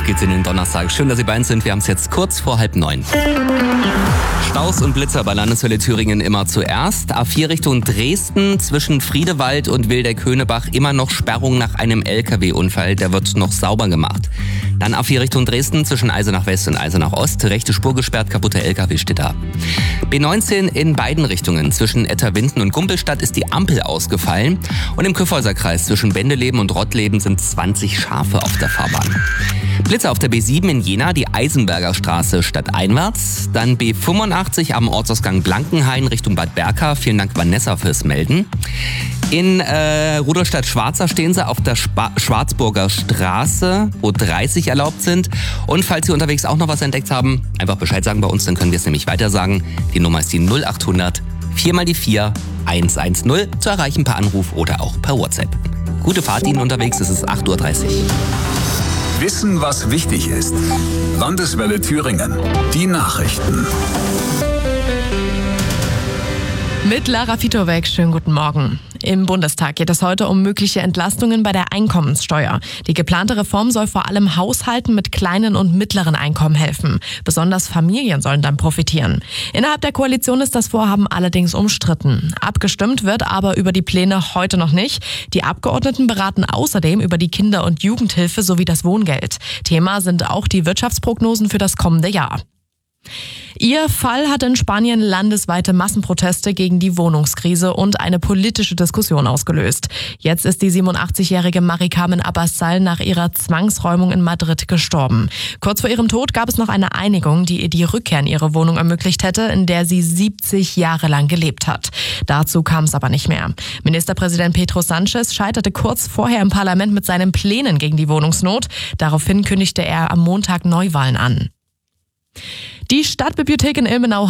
geht's in den Donnerstag. Schön, dass Sie bei uns sind. Wir haben es jetzt kurz vor 8:30. Staus und Blitzer bei Landeswelle Thüringen immer zuerst. A4 Richtung Dresden zwischen Friedewald und Wildeck-Höhnebach immer noch Sperrung nach einem LKW-Unfall. Der wird noch sauber gemacht. Dann A4 Richtung Dresden zwischen Eisenach West und Eisenach Ost. Rechte Spur gesperrt, kaputter LKW steht da. B19 in beiden Richtungen. Zwischen Etterwinden und Gumpelstadt ist die Ampel ausgefallen. Und im Kyffhäuser Kreis zwischen Bendeleben und Rottleben sind 20 Schafe auf der Fahrbahn. Blitzer auf der B7 in Jena, die Eisenberger Straße stadteinwärts. Dann B85 am Ortsausgang Blankenhain Richtung Bad Berka. Vielen Dank, Vanessa, fürs Melden. In Rudolstadt-Schwarza stehen sie auf der Schwarzburger Straße, wo 30 erlaubt sind. Und falls Sie unterwegs auch noch was entdeckt haben, einfach Bescheid sagen bei uns, dann können wir es nämlich weiter sagen. Die Nummer ist die 0800 4x4 110 zu erreichen per Anruf oder auch per WhatsApp. Gute Fahrt Ihnen unterwegs, es ist 8:30 Uhr. Wissen, was wichtig ist. Landeswelle Thüringen. Die Nachrichten. Mit Lara Fitowek, schönen guten Morgen. Im Bundestag geht es heute um mögliche Entlastungen bei der Einkommenssteuer. Die geplante Reform soll vor allem Haushalten mit kleinen und mittleren Einkommen helfen. Besonders Familien sollen dann profitieren. Innerhalb der Koalition ist das Vorhaben allerdings umstritten. Abgestimmt wird aber über die Pläne heute noch nicht. Die Abgeordneten beraten außerdem über die Kinder- und Jugendhilfe sowie das Wohngeld. Thema sind auch die Wirtschaftsprognosen für das kommende Jahr. Ihr Fall hat in Spanien landesweite Massenproteste gegen die Wohnungskrise und eine politische Diskussion ausgelöst. Jetzt ist die 87-jährige Mari Carmen Abassal nach ihrer Zwangsräumung in Madrid gestorben. Kurz vor ihrem Tod gab es noch eine Einigung, die ihr die Rückkehr in ihre Wohnung ermöglicht hätte, in der sie 70 Jahre lang gelebt hat. Dazu kam es aber nicht mehr. Ministerpräsident Pedro Sánchez scheiterte kurz vorher im Parlament mit seinen Plänen gegen die Wohnungsnot. Daraufhin kündigte er am Montag Neuwahlen an. Die Stadtbibliothek in Ilmenau